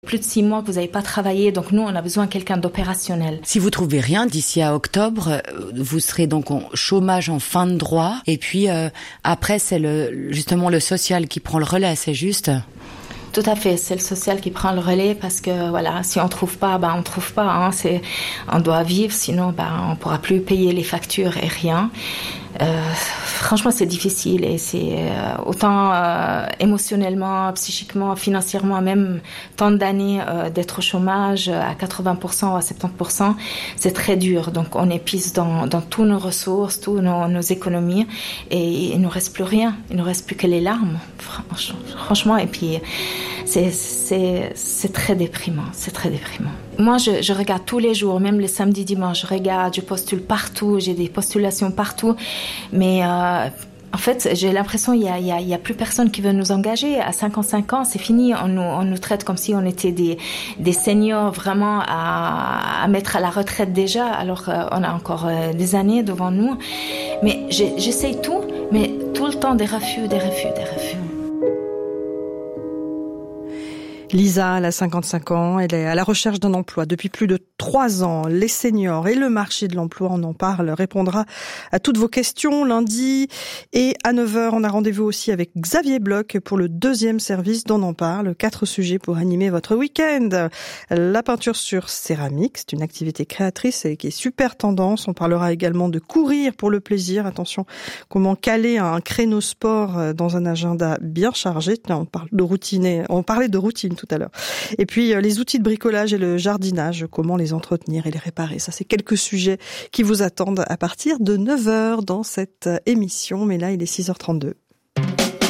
Plus de 6 mois que vous n'avez pas travaillé, donc nous, on a besoin de quelqu'un d'opérationnel. Si vous trouvez rien d'ici à octobre, vous serez donc en chômage en fin de droit. Et puis après, c'est justement le social qui prend le relais, c'est juste ? Tout à fait, c'est le social qui prend le relais parce que voilà, si on trouve pas, on trouve pas. Hein, on doit vivre, sinon on pourra plus payer les factures et rien. Franchement, c'est difficile et c'est autant émotionnellement, psychiquement, financièrement, même tant d'années d'être au chômage à 80% ou à 70%, c'est très dur. Donc, on épuise dans toutes nos ressources, toutes nos économies et il nous reste plus rien. Il nous reste plus que les larmes, franchement. Et puis, c'est très déprimant. C'est très déprimant. Moi, je regarde tous les jours, même les samedis, dimanches, je postule partout, j'ai des postulations partout, mais en fait, j'ai l'impression qu'il y a plus personne qui veut nous engager. À 55 ans, c'est fini. On nous traite comme si on était des seniors vraiment à mettre à la retraite déjà, alors qu'on a encore des années devant nous. Mais j'essaye tout, mais tout le temps des refus. Lisa, elle a 55 ans, elle est à la recherche d'un emploi depuis plus de 3 ans. Les seniors et le marché de l'emploi, on en parle, répondra à toutes vos questions lundi. Et à 9h, on a rendez-vous aussi avec Xavier Bloch pour le 2e service d'On en parle. 4 sujets pour animer votre week-end. La peinture sur céramique, c'est une activité créatrice et qui est super tendance. On parlera également de courir pour le plaisir. Attention, comment caler un créneau sport dans un agenda bien chargé. On parlait de routine tout à l'heure. Et puis les outils de bricolage et le jardinage, comment les entretenir et les réparer. Ça, c'est quelques sujets qui vous attendent à partir de 9h dans cette émission. Mais là, il est 6h32.